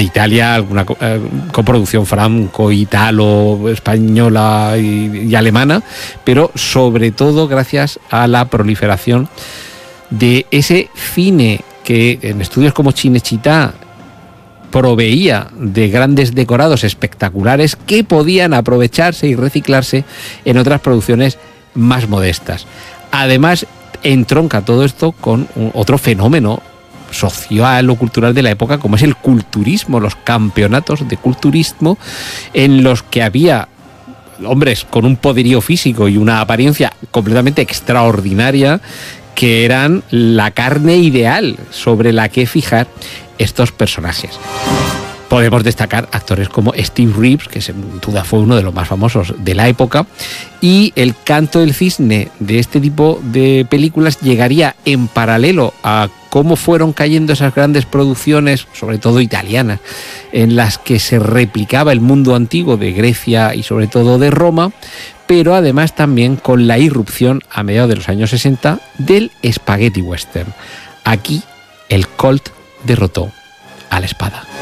Italia, alguna coproducción franco, española y alemana, pero sobre todo gracias a la proliferación de ese cine que en estudios como Cinecittà proveía de grandes decorados espectaculares que podían aprovecharse y reciclarse en otras producciones más modestas. Además, entronca todo esto con otro fenómeno social o cultural de la época, como es el culturismo, los campeonatos de culturismo, en los que había hombres con un poderío físico y una apariencia completamente extraordinaria, que eran la carne ideal sobre la que fijar estos personajes. Podemos destacar actores como Steve Reeves, que sin duda fue uno de los más famosos de la época, y el canto del cisne de este tipo de películas llegaría en paralelo a cómo fueron cayendo esas grandes producciones, sobre todo italianas, en las que se replicaba el mundo antiguo de Grecia y sobre todo de Roma, pero además también con la irrupción a mediados de los años 60 del spaghetti western. Aquí el Colt derrotó a la espada.